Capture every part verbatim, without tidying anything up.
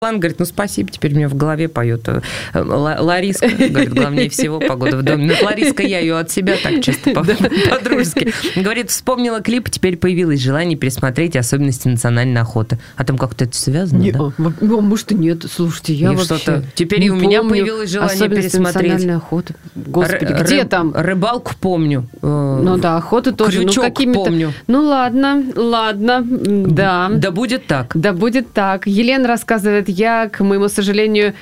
Он говорит, ну, спасибо, теперь мне в голове поет Лариска. Говорит, главнее всего погода в доме. Ну, Лариска, я ее от себя так чисто по-дружески. Говорит, вспомнила клип, теперь появилось желание пересмотреть особенности национальной охоты. А там как-то это связано, не, да? А, может, и нет. Слушайте, я и вообще что-то. Теперь и у меня появилось желание пересмотреть. Национальной охоты. Господи, Р- где рыб, там? Рыбалку помню. Ну да, охота тоже. Крючок ну, какими-то... помню. Ну ладно, ладно, да. Да будет так. Да будет так. Елена рассказывает, я, к моему сожалению,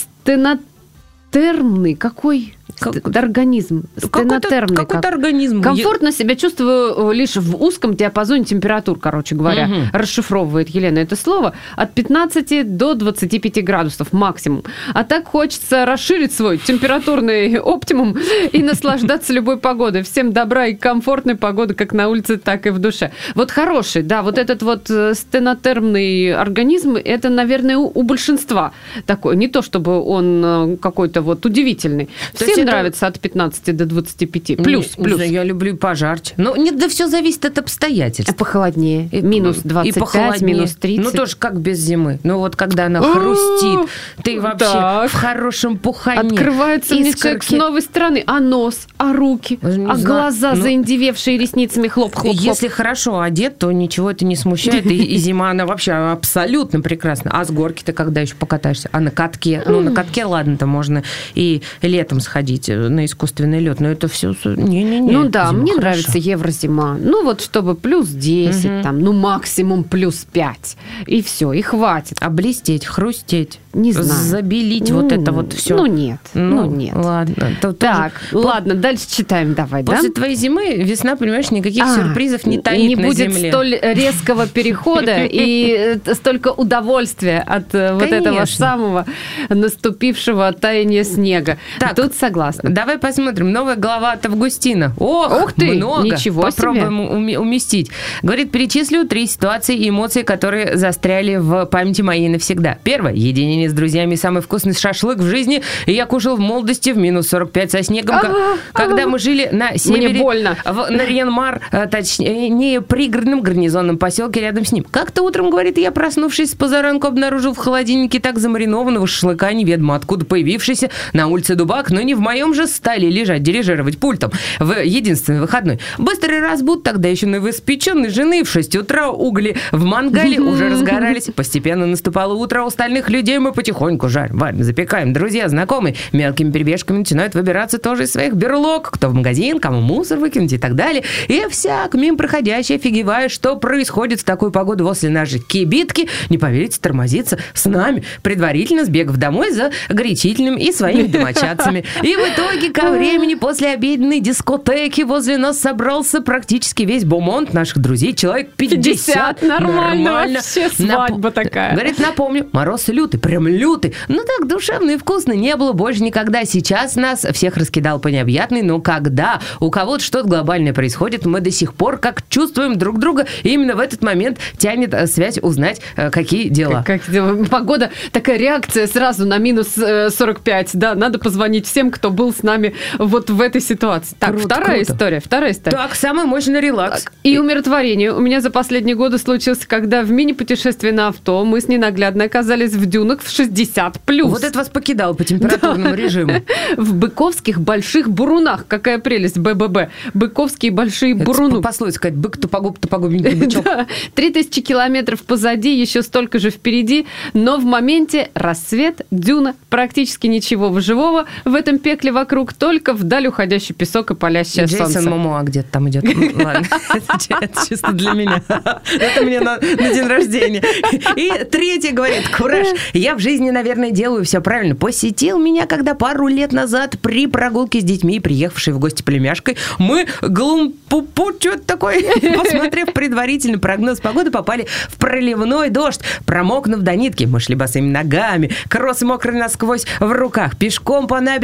стенотермный. Какой? Как... Организм. Стенотермный. Какой-то, какой-то организм. Комфортно себя чувствую лишь в узком диапазоне температур, короче говоря. Угу. Расшифровывает Елена это слово. От пятнадцати до двадцати пяти градусов максимум. А так хочется расширить свой температурный оптимум и наслаждаться любой погодой. Всем добра и комфортной погоды как на улице, так и в душе. Вот хороший, да, вот этот вот стенотермный организм, это, наверное, у, у большинства такой. Не то, чтобы он какой-то вот удивительный. Всем нравится от пятнадцати до двадцати пяти. Плюс, не, плюс. Не, я люблю пожарче. Ну, нет, да все зависит от обстоятельств. А похолоднее. И, минус двадцать пять, минус тридцать. Ну, тоже как без зимы. Ну, вот когда она хрустит, ты вообще так. в хорошем пухане. Открывается мне человек с новой стороны. А нос, а руки, а глаза, ну, заиндевевшие ресницами, хлоп-хлоп. Если хорошо одет, то ничего это не смущает. И, и зима, она вообще абсолютно прекрасна. А с горки ты когда еще покатаешься? А на катке? Ну, на катке, ладно-то можно и летом сходить на искусственный лед, но это все... Не-не-не. Ну да, зима мне хорошо. нравится еврозима. Ну вот, чтобы плюс десять, угу. там, ну максимум плюс пять. И все, и хватит. А блестеть, хрустеть, не знаю. Забелить ну, вот это вот все. Ну нет, ну, ну нет. Ладно. То, так, тоже... ладно, дальше читаем давай, После да? твоей зимы весна, понимаешь, никаких а, сюрпризов не таит не на земле. Не будет столь резкого перехода и столько удовольствия от вот этого самого наступившего таяния снега. Тут согласна. Давай посмотрим. Новая глава от Августина. Ох, Ох ты, много. Ничего Попробуем себе. уместить. Говорит, перечислю три ситуации и эмоции, которые застряли в памяти моей навсегда. Первое. Единение с друзьями. Самый вкусный шашлык в жизни. И я кушал в молодости в минус сорок пять со снегом. А-а-а. Когда мы жили на севере. Мне больно. В Нарьян-Мар, точнее, пригородном гарнизонном поселке рядом с ним. Как-то утром, говорит, я, проснувшись с позаранку, обнаружил в холодильнике так замаринованного шашлыка, неведомо откуда появившийся, на улице Дубак, но не в моем же стали лежать, дирижировать пультом в единственный выходной. Быстрый разбуд тогда еще новоиспеченной жены. В шесть утра угли в мангале уже разгорались. Постепенно наступало утро. У остальных людей мы потихоньку жарим, варим, запекаем. Друзья, знакомые мелкими перебежками начинают выбираться тоже из своих берлог. Кто в магазин, кому мусор выкинуть и так далее. И всяк мимо проходящий офигевает, что происходит в такую погоду возле нашей кибитки. Не поверите, тормозится с нами, предварительно сбегав домой за горячительным и своими домочадцами. И в итоге ко времени после обеденной дискотеки возле нас собрался практически весь бомонд наших друзей. Человек пятьдесят. Нормально, нормально. Вообще свадьба Нап... такая. Говорит, напомню, мороз лютый, прям лютый. Ну так душевно и вкусно не было больше никогда. Сейчас нас всех раскидал по необъятной, но когда у кого-то что-то глобальное происходит, мы до сих пор как чувствуем друг друга. И именно в этот момент тянет связь узнать, какие дела. Как, как, погода, такая реакция сразу на минус сорок пять. Да, надо позвонить всем, кто был с нами вот в этой ситуации. Так, круто, вторая круто. история. Вторая история. Так, самый мощный релакс. Так, и умиротворение. У меня за последние годы случилось, когда в мини-путешествии на авто мы с ненаглядной оказались в дюнах в шестьдесят плюс. Вот это вас покидало по температурному режиму. В быковских больших бурунах. Какая прелесть, БББ. Быковские большие буруны. Пословица сказать, бык тупогуб, тупогубенький бычок. Три тысячи километров позади, еще столько же впереди, но в моменте рассвет, дюна, практически ничего живого в этом пекле вокруг, только вдаль уходящий песок и палящее солнце. Джейсон Момоа где-то там идет. Ладно, это чисто для меня. Это мне на день рождения. И третье говорит, кураж. Я в жизни, наверное, делаю все правильно. Посетил меня, когда пару лет назад при прогулке с детьми, приехавшей в гости племяшкой, мы глумпу-пу, что-то такое, посмотрев предварительный прогноз погоды, попали в проливной дождь, промокнув до нитки. Мы шли босыми ногами, кроссы мокрые насквозь в руках, пешком по набережной от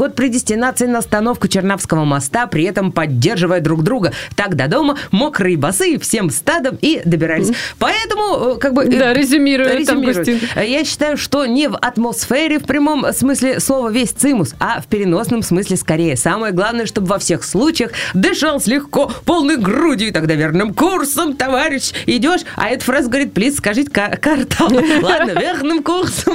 год при дестинации на остановку Чернавского моста, при этом поддерживая друг друга. Так до дома, мокрые босые, всем стадом и добирались. Поэтому, как бы... Да, резюмирую, резюмирую. Я считаю, что не в атмосфере в прямом смысле слова весь цимус, а в переносном смысле скорее. Самое главное, чтобы во всех случаях дышалось легко, полной грудью, и тогда верным курсом, товарищ, идешь. А эта фраза говорит, плиз, скажите, картал. Ладно, верным курсом.